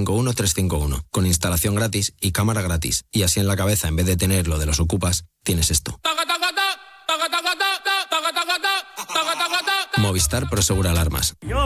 951-351, con instalación gratis y cámara gratis. Y así en la cabeza, en vez de tener lo de los ocupas, tienes esto. Movistar Prosegura Alarmas.